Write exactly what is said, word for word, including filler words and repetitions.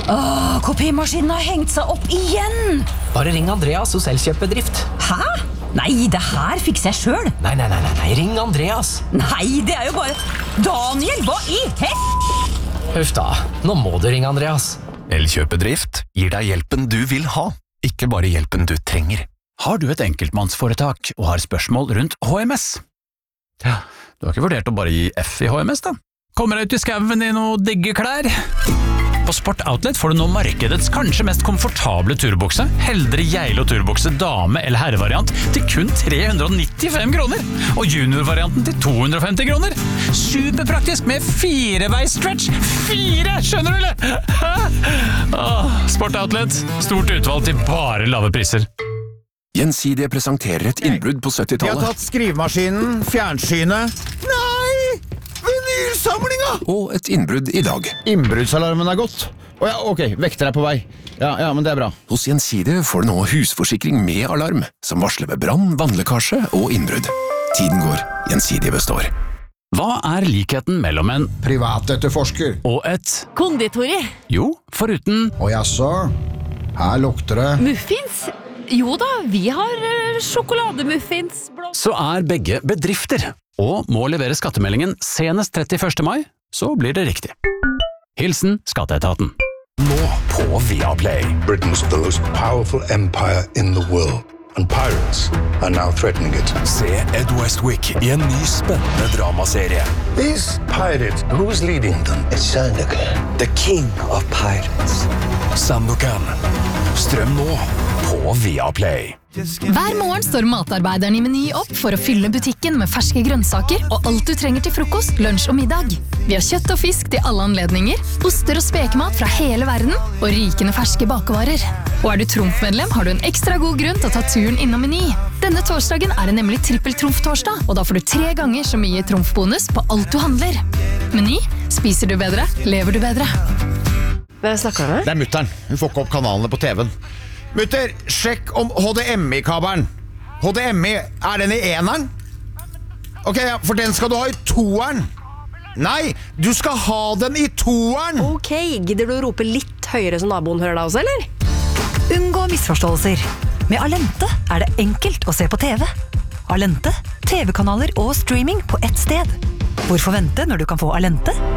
Åh, kopimaskinen har hengt seg opp igjen! Bare ring Andreas hos Elkjøp-bedrift. Hæ? Nei, det her fikser jeg selv. Nei, nei, nei, nei, nei, ring Andreas. Nei, det er jo bare... Daniel, hva i hel... Huff da, nå må du ringe Andreas. Elkjøp-bedrift gir deg hjelpen du vil ha, ikke bare hjelpen du trenger. Har du et enkeltmannsforetak og har spørsmål rundt H M S? Ja, du har ikke vurdert å bare gi F i H M S da? Kommer deg ut i skauen i noe digge klær? På Sport Outlet får du nå markedets kanskje mest komfortable turbukse, Heldre Geilo turbukse dame- eller herrevariant til kun tre hundre og nittifem kroner, og juniorvarianten til to hundre og femti kroner. Superpraktisk med fireveis stretch. Fire, skjønner du eller? Åh, Sport Outlet, stort utvalg til bare lave priser. Gjensidige presenterer et innbrudd på Jeg har syttitallet tatt skrivemaskinen, fjernsynet. Nei! Vinylsamlinga! og et innbrudd i dag. Innbruddsalarmen er gått. Å ja, ok, vekter er på vei. Ja, ja, men det er bra. Hos Gjensidige får du nå husforsikring med alarm, som varsler ved brann, vannlekkasje og innbrudd. Tiden går, Gjensidige består. Hva er likheten mellom en Privatetterforsker. og et? Konditori. Jo, foruten Og jaså, her lukter det. Muffins? Jo da, vi har eh, sjokolademuffins. Blå- så er begge bedrifter, og må levere skattemeldingen senest trettiførste mai, så blir det riktig. Hilsen Skatteetaten. Nå på Viaplay. Britain's the most powerful empire in the world, and pirates are now threatening it. Se Ed Westwick i en ny spennende dramaserie. These pirates, who's leading them? It's Sandokan, the king of pirates. Sandokan. Strøm nå på Viaplay. Hver morgen står matarbeideren i Meny opp for å fylle butikken med ferske grønnsaker og alt du trenger til frokost, lunsj og middag. Vi har kjøtt og fisk til alle anledninger, oster og spekemat fra hele verden og rikende ferske bakevarer. Og er du Trumf-medlem, har du en ekstra god grunn til å ta turen innom Meny. Denne torsdagen er det nemlig trippel-Trumf-torsdag, og da får du tre ganger så mye Trumf-bonus på alt du handler. Meny, spiser du bedre, lever du bedre. Hvem snakker du med? Det er mutteren. Hun får ikke opp kanalene på T V-en. Mutter, sjekk om H D M I-kabelen. H D M I, er den i eneren? Ok, ja, for den skal du ha i toeren. Nei, du skal ha den i toeren. Ok, gidder du å rope litt høyere så naboen hører deg også, eller? Unngå misforståelser. Med Alente er det enkelt å se på T V. Alente, T V-kanaler og streaming på ett sted. Hvorfor vente når du kan få Alente